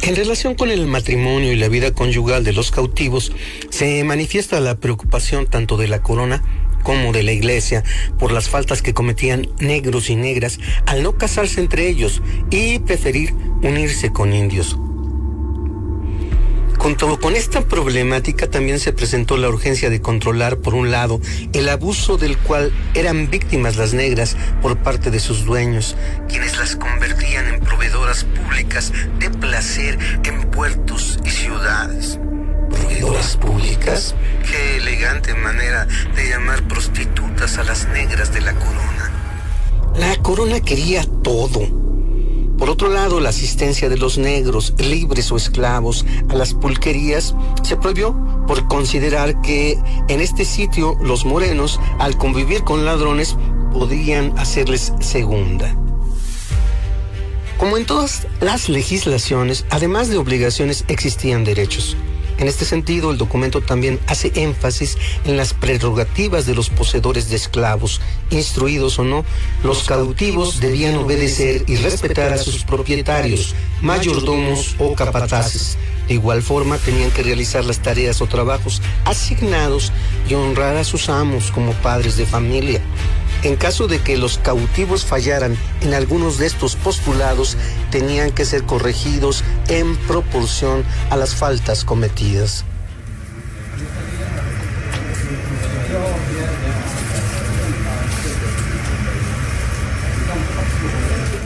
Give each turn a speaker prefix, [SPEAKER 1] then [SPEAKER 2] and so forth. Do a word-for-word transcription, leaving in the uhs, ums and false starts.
[SPEAKER 1] En relación con el matrimonio y la vida conyugal de los cautivos, se manifiesta la preocupación tanto de la corona como de la iglesia por las faltas que cometían negros y negras al no casarse entre ellos y preferir unirse con indios. Junto con esta problemática también se presentó la urgencia de controlar, por un lado, el abuso del cual eran víctimas las negras por parte de sus dueños, quienes las convertían en proveedoras públicas de placer en puertos y ciudades. ¿Proveedoras públicas? Qué elegante manera de llamar prostitutas a las negras de la corona. La corona quería todo. Por otro lado, la asistencia de los negros, libres o esclavos, a las pulquerías se prohibió por considerar que en este sitio los morenos, al convivir con ladrones, podían hacerles segunda. Como en todas las legislaciones, además de obligaciones, existían derechos. En este sentido, el documento también hace énfasis en las prerrogativas de los poseedores de esclavos. Instruidos o no, los cautivos debían obedecer y respetar a sus propietarios, mayordomos o capataces. De igual forma, tenían que realizar las tareas o trabajos asignados y honrar a sus amos como padres de familia. En caso de que los cautivos fallaran en algunos de estos postulados, tenían que ser corregidos en proporción a las faltas cometidas.